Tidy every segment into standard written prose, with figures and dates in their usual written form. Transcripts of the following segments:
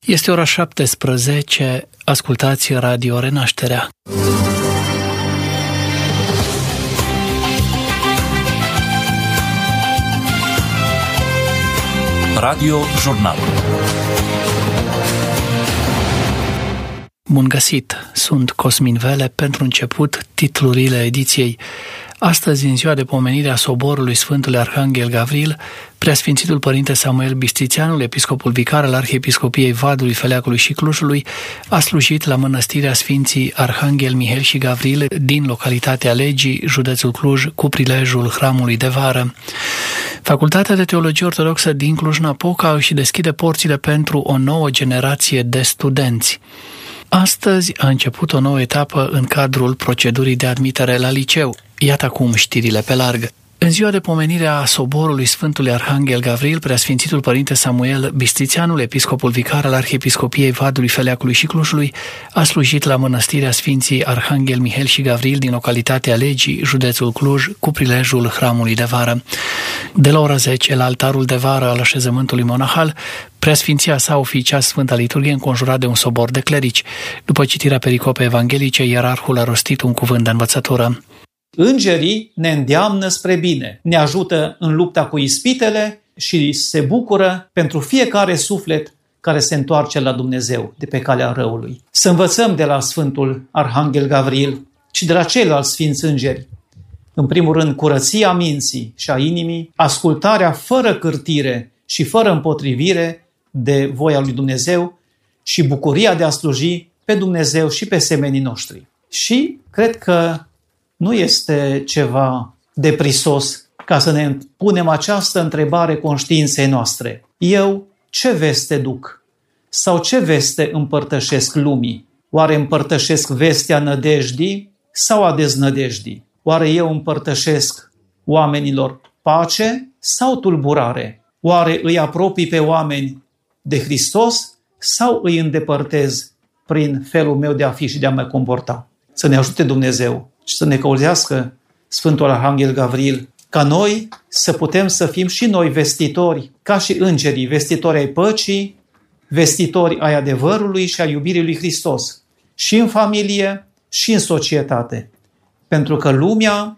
Este ora 17, ascultați Radio Renașterea. Radio Jurnal. Bun găsit! Sunt Cosmin Vele. Pentru început, titlurile ediției. Astăzi, în ziua de pomenire a soborului Sfântului Arhanghel Gavril, Preasfințitul Părinte Samuel Bistițeanul, episcopul vicar al Arhiepiscopiei Vadului, Feleacului și Clujului, a slujit la mănăstirea Sfinții Arhanghel Mihail și Gavril din localitatea Legii, județul Cluj, cu prilejul Hramului de Vară. Facultatea de Teologie Ortodoxă din Cluj-Napoca își deschide porțile pentru o nouă generație de studenți. Astăzi a început o nouă etapă în cadrul procedurii de admitere la liceu. Iată acum știrile pe larg. În ziua de pomenire a soborului Sfântului Arhanghel Gavril, Preasfințitul Părinte Samuel Bistițeanul, episcopul vicar al Arhiepiscopiei Vadului, Feleacului și Clujului, a slujit la mănăstirea Sfinții Arhanghel Mihail și Gavril din localitatea Legii, județul Cluj, cu prilejul Hramului de Vară. De la ora 10, la altarul de vară al așezământului monahal, Preasfinția sa oficia Sfânta Liturghie înconjurat de un sobor de clerici. După citirea pericopei evanghelice, ierarhul a rostit un cuvânt de învățătură. Îngerii ne îndeamnă spre bine, ne ajută în lupta cu ispitele și se bucură pentru fiecare suflet care se întoarce la Dumnezeu de pe calea răului. Să învățăm de la Sfântul Arhanghel Gavril și de la ceilalți sfinți îngeri. În primul rând, curăția minții și a inimii, ascultarea fără cârtire și fără împotrivire de voia lui Dumnezeu și bucuria de a sluji pe Dumnezeu și pe semenii noștri. Și cred că nu este ceva deprisos ca să ne punem această întrebare conștiinței noastre. Eu ce veste duc? Sau ce veste împărtășesc lumii? Oare împărtășesc vestea nădejdii sau a deznădejdii? Oare eu împărtășesc oamenilor pace sau tulburare? Oare îi apropii pe oameni de Hristos sau îi îndepărtez prin felul meu de a fi și de a mă comporta? Să ne ajute Dumnezeu și să ne călăuzească Sfântul Arhanghel Gavril, ca noi să putem să fim și noi vestitori, ca și îngerii, vestitori ai păcii, vestitori ai adevărului și a iubirii lui Hristos, și în familie și în societate. Pentru că lumea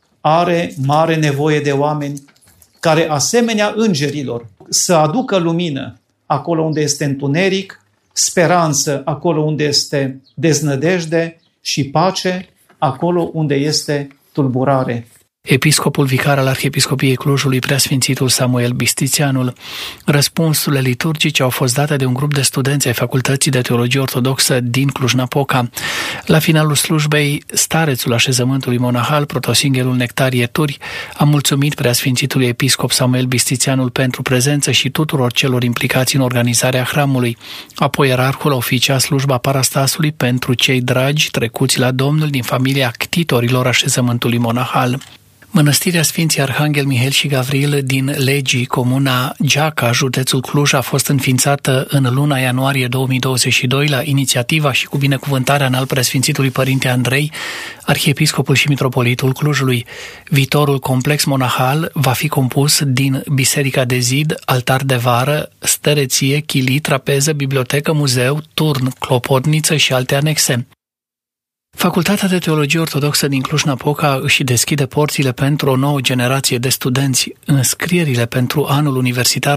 are mare nevoie de oameni care, asemenea îngerilor, să aducă lumină acolo unde este întuneric, speranță acolo unde este deznădejde și pace acolo unde este tulburare. Episcopul vicar al Arhiepiscopiei Clujului, Preasfințitul Samuel Bistițeanul. Răspunsurile liturgice au fost date de un grup de studenți ai Facultății de Teologie Ortodoxă din Cluj-Napoca. La finalul slujbei, starețul așezământului monahal, protosinghelul Nectarie Turi, a mulțumit Preasfințitului Episcop Samuel Bistițeanul pentru prezență și tuturor celor implicați în organizarea hramului. Apoi ierarhul a oficiat slujba parastasului pentru cei dragi trecuți la Domnul din familia ctitorilor așezământului monahal. Mănăstirea Sfinții Arhanghel Mihail și Gavril din Legii, comuna Geaca, județul Cluj, a fost înființată în luna ianuarie 2022 la inițiativa și cu binecuvântarea înalt Preasfințitului Părinte Andrei, arhiepiscopul și mitropolitul Clujului. Viitorul complex monahal va fi compus din biserica de zid, altar de vară, stăreție, chilii, trapeză, bibliotecă, muzeu, turn, clopotniță și alte anexe. Facultatea de Teologie Ortodoxă din Cluj-Napoca își deschide porțile pentru o nouă generație de studenți. Înscrierile pentru anul universitar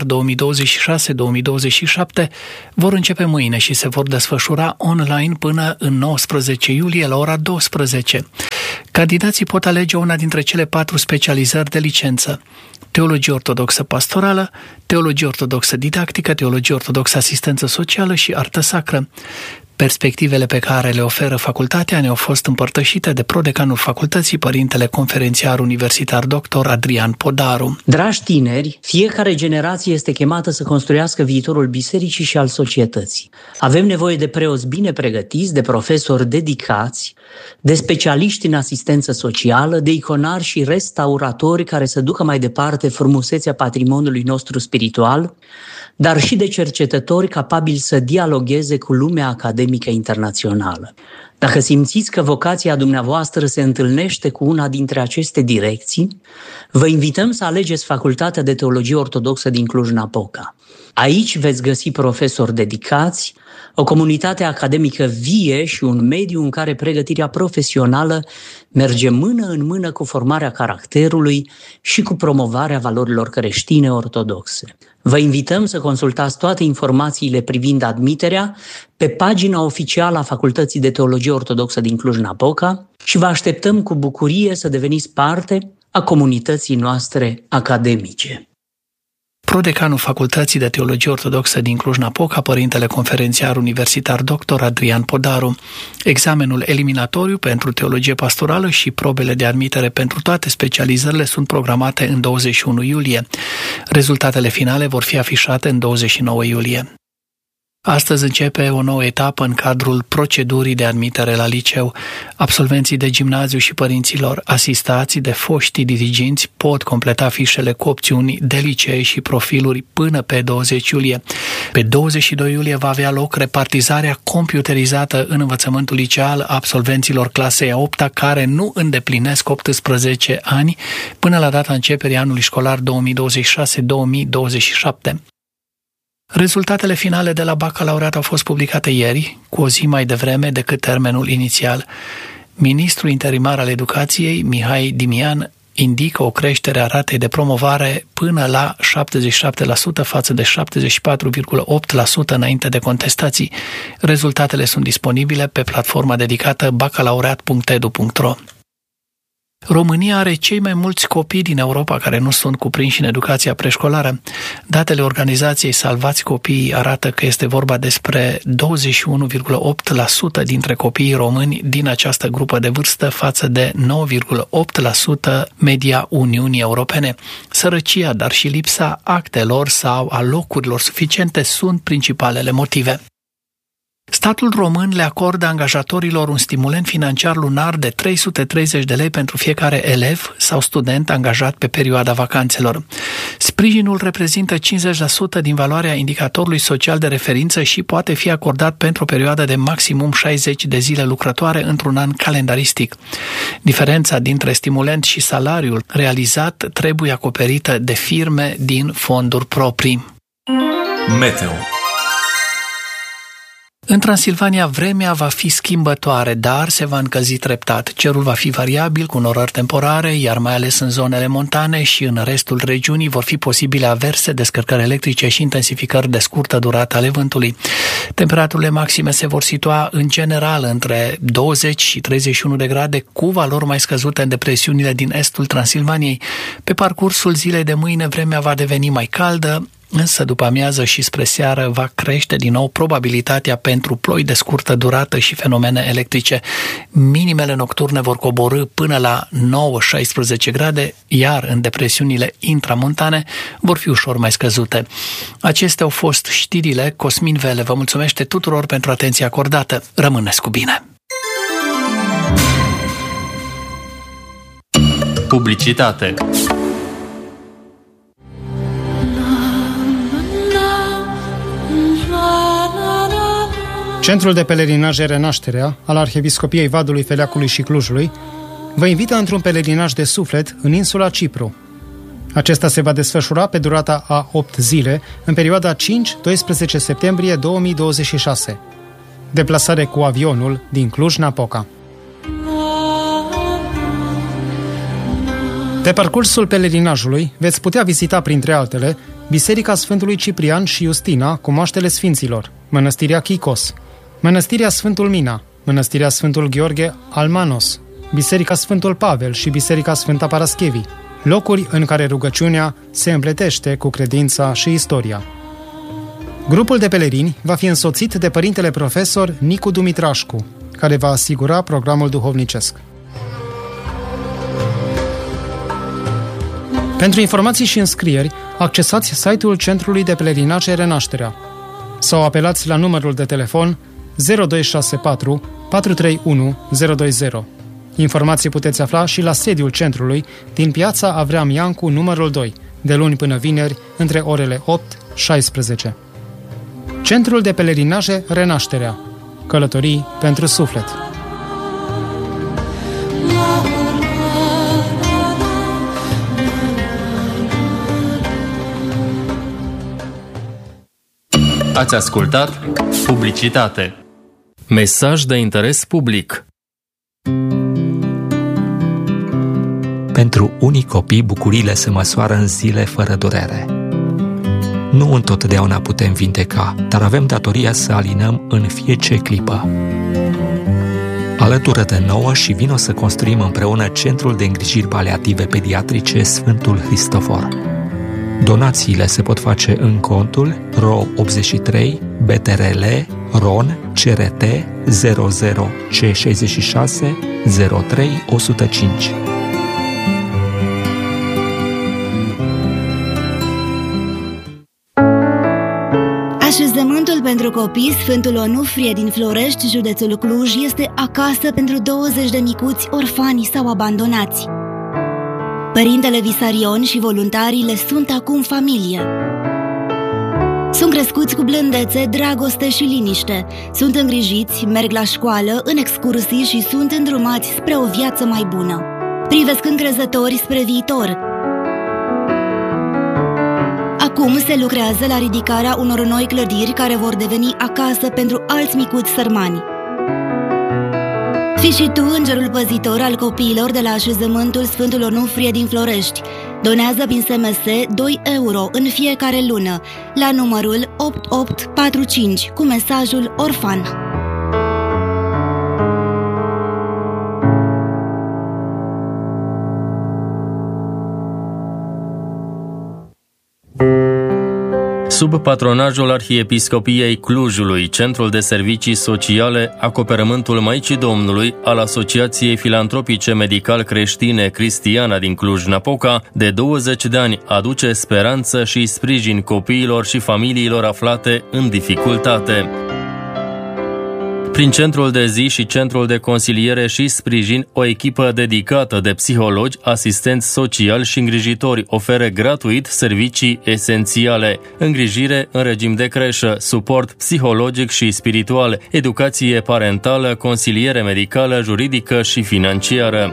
2026-2027 vor începe mâine și se vor desfășura online până în 19 iulie la ora 12. Candidații pot alege una dintre cele 4 specializări de licență: Teologie Ortodoxă Pastorală, Teologie Ortodoxă Didactică, Teologie Ortodoxă Asistență Socială și Artă Sacră. Perspectivele pe care le oferă facultatea ne-au fost împărtășite de prodecanul facultății, părintele conferențiar universitar dr. Adrian Podaru. Dragi tineri, fiecare generație este chemată să construiască viitorul bisericii și al societății. Avem nevoie de preoți bine pregătiți, de profesori dedicați, de specialiști în asistență socială, de iconari și restauratori care să ducă mai departe frumusețea patrimoniului nostru spiritual, dar și de cercetători capabili să dialogueze cu lumea academică internațională. Dacă simțiți că vocația dumneavoastră se întâlnește cu una dintre aceste direcții, vă invităm să alegeți Facultatea de Teologie Ortodoxă din Cluj-Napoca. Aici veți găsi profesori dedicați, o comunitate academică vie și un mediu în care pregătirea profesională merge mână în mână cu formarea caracterului și cu promovarea valorilor creștine ortodoxe. Vă invităm să consultați toate informațiile privind admiterea pe pagina oficială a Facultății de Teologie Ortodoxă din Cluj-Napoca și vă așteptăm cu bucurie să deveniți parte a comunității noastre academice. Prodecanul Facultății de Teologie Ortodoxă din Cluj-Napoca, părintele conferențiar universitar dr. Adrian Podaru. Examenul eliminatoriu pentru teologie pastorală și probele de admitere pentru toate specializările sunt programate în 21 iulie. Rezultatele finale vor fi afișate în 29 iulie. Astăzi începe o nouă etapă în cadrul procedurii de admitere la liceu. Absolvenții de gimnaziu și părinților asistați de foștii diriginți pot completa fișele cu opțiuni de licee și profiluri până pe 20 iulie. Pe 22 iulie va avea loc repartizarea computerizată în învățământul liceal a absolvenților clasei a 8-a care nu îndeplinesc 18 ani până la data începerii anului școlar 2026-2027. Rezultatele finale de la bacalaureat au fost publicate ieri, cu o zi mai devreme decât termenul inițial. Ministrul interimar al educației, Mihai Dimian, indică o creștere a ratei de promovare până la 77% față de 74,8% înainte de contestații. Rezultatele sunt disponibile pe platforma dedicată bacalaureat.edu.ro. România are cei mai mulți copii din Europa care nu sunt cuprinși în educația preșcolară. Datele organizației Salvați Copiii arată că este vorba despre 21,8% dintre copiii români din această grupă de vârstă față de 9,8% media Uniunii Europene. Sărăcia, dar și lipsa actelor sau a locurilor suficiente sunt principalele motive. Statul român le acordă angajatorilor un stimulent financiar lunar de 330 de lei pentru fiecare elev sau student angajat pe perioada vacanțelor. Sprijinul reprezintă 50% din valoarea indicatorului social de referință și poate fi acordat pentru o perioadă de maximum 60 de zile lucrătoare într-un an calendaristic. Diferența dintre stimulent și salariul realizat trebuie acoperită de firme din fonduri proprii. Meteo. În Transilvania vremea va fi schimbătoare, dar se va încălzi treptat. Cerul va fi variabil cu norări temporare, iar mai ales în zonele montane și în restul regiunii vor fi posibile averse, descărcări electrice și intensificări de scurtă durată ale vântului. Temperaturile maxime se vor situa în general între 20 și 31 de grade, cu valori mai scăzute în depresiunile din estul Transilvaniei. Pe parcursul zilei de mâine vremea va deveni mai caldă, însă după amiază și spre seară va crește din nou probabilitatea pentru ploi de scurtă durată și fenomene electrice. Minimele nocturne vor coborî până la 9-16 grade, iar în depresiunile intramontane vor fi ușor mai scăzute. Acestea au fost știrile. Cosmin Vele vă mulțumește tuturor pentru atenția acordată. Rămâneți cu bine! Publicitate. Centrul de pelerinaj Renașterea al Arhiepiscopiei Vadului, Feleacului și Clujului vă invită într-un pelerinaj de suflet în insula Cipru. Acesta se va desfășura pe durata a 8 zile, în perioada 5-12 septembrie 2026. Deplasare cu avionul din Cluj-Napoca. Pe parcursul pelerinajului veți putea vizita, printre altele, Biserica Sfântului Ciprian și Justina cu moaștele Sfinților, Mănăstirea Chicos, Mănăstirea Sfântul Mina, Mănăstirea Sfântul Gheorghe Almanos, Biserica Sfântul Pavel și Biserica Sfânta Paraschevi, locuri în care rugăciunea se împletește cu credința și istoria. Grupul de pelerini va fi însoțit de părintele profesor Nicu Dumitrașcu, care va asigura programul duhovnicesc. Pentru informații și înscrieri, accesați site-ul Centrului de Pelerinaj Renașterea sau apelați la numărul de telefon 0264 431 020. Informații puteți afla și la sediul centrului din Piața Avram Iancu, numărul 2, de luni până vineri, între orele 8-16. Centrul de Pelerinaje Renașterea. Călătorii pentru suflet. Ați ascultat Publicitate. Mesaj de interes public. Pentru unii copii, bucuriile se măsoară în zile fără durere. Nu întotdeauna putem vindeca, dar avem datoria să alinăm în fiecare clipă. Alătură-te nouă și vino să construim împreună Centrul de Îngrijiri Paliative Pediatrice Sfântul Hristofor. Donațiile se pot face în contul RO 83 BTRL RON CRT 00 C66 03 105. Așezământul pentru copii Sfântul Onufrie din Florești, județul Cluj, este acasă pentru 20 de micuți orfani sau abandonați. Părintele Visarion și voluntarii le sunt acum familie. Sunt crescuți cu blândețe, dragoste și liniște. Sunt îngrijiți, merg la școală, în excursii și sunt îndrumați spre o viață mai bună. Privesc încrezători spre viitor. Acum se lucrează la ridicarea unor noi clădiri care vor deveni acasă pentru alți micuți sărmani. Fii și tu îngerul păzitor al copiilor de la așezământul Sfântul Onufrie din Florești. Donează prin SMS 2 euro în fiecare lună la numărul 8845 cu mesajul orfan. Sub patronajul Arhiepiscopiei Clujului, Centrul de Servicii Sociale Acoperământul Maicii Domnului al Asociației Filantropice Medical-Creștine Cristiana din Cluj-Napoca, de 20 de ani aduce speranță și sprijin copiilor și familiilor aflate în dificultate. Prin centrul de zi și centrul de consiliere și sprijin, o echipă dedicată de psihologi, asistenți sociali și îngrijitori oferă gratuit servicii esențiale: îngrijire în regim de creșă, suport psihologic și spiritual, educație parentală, consiliere medicală, juridică și financiară.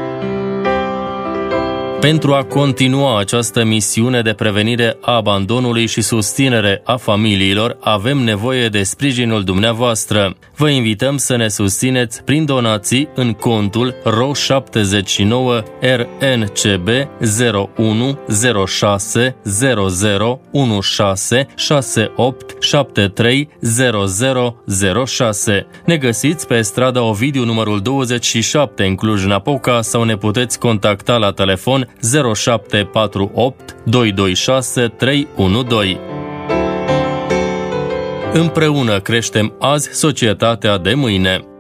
Pentru a continua această misiune de prevenire a abandonului și susținere a familiilor, avem nevoie de sprijinul dumneavoastră. Vă invităm să ne susțineți prin donații în contul RO 79 RNCB 01 06 00 16 68 73 0006. Ne găsiți pe strada Ovidiu numărul 27 în Cluj-Napoca sau ne puteți contacta la telefon 0748 226 312. Împreună creștem azi societatea de mâine.